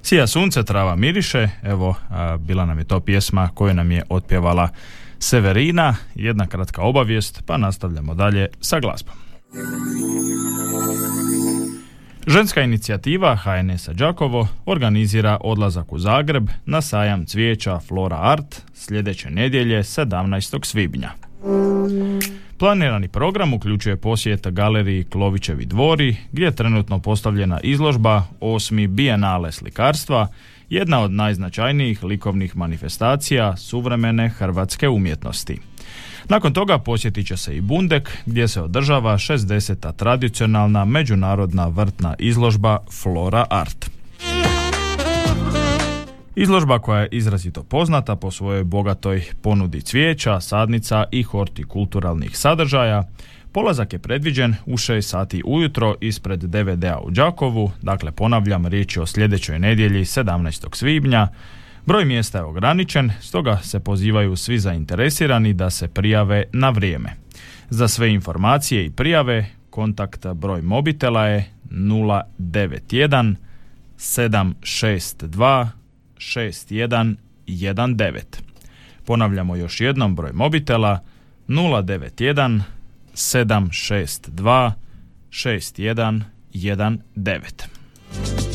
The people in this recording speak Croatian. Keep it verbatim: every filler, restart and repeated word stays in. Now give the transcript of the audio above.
Sija sunce, trava miriše, evo a, bila nam je to pjesma koju nam je otpjevala Severina. Jedna kratka obavijest, pa nastavljamo dalje sa glazbom. Ženska inicijativa H N S-a Đakovo organizira odlazak u Zagreb na sajam cvijeća Flora Art sljedeće nedjelje sedamnaestog svibnja. Planirani program uključuje posjet galeriji Klovićevi dvori, gdje je trenutno postavljena izložba osmi Bijenale slikarstva, jedna od najznačajnijih likovnih manifestacija suvremene hrvatske umjetnosti. Nakon toga posjetit će se i Bundek, gdje se održava šezdeseta tradicionalna međunarodna vrtna izložba Flora Art. Izložba koja je izrazito poznata po svojoj bogatoj ponudi cvijeća, sadnica i hortikulturalnih sadržaja. Polazak je predviđen u šest sati ujutro ispred D V D-a u Đakovu, dakle ponavljam, riječ je o sljedećoj nedjelji sedamnaestog svibnja. Broj mjesta je ograničen, stoga se pozivaju svi zainteresirani da se prijave na vrijeme. Za sve informacije i prijave kontakt broj mobitela je nula devet jedan sedam šest dva šest jedan jedan devet. Ponavljamo još jednom broj mobitela nula devet jedan sedam šest dva šest jedan jedan devet.